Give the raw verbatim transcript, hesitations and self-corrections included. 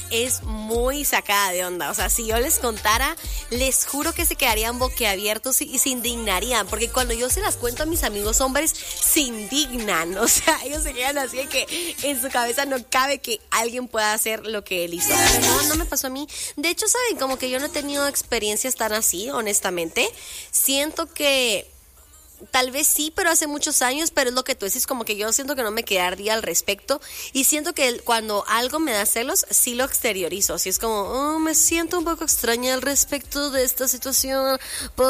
es muy sacada de onda. O sea, si yo les contara, les juro que se quedarían boquiabiertos y, y se indignarían. Porque cuando yo se las cuento a mis amigos hombres, se indignan. O sea, ellos se quedan así de que en su cabeza no cabe que alguien pueda hacer lo que él hizo. Pero no, no me pasó a mí. De hecho, ¿saben? Como que yo no he tenido experiencias tan así, honestamente. Siento que tal vez sí, pero hace muchos años, pero es lo que tú dices, como que yo siento que no me quedé ardida al respecto y siento que el- cuando algo me da celos, sí lo exteriorizo, así es como, oh, me siento un poco extraña al respecto de esta situación,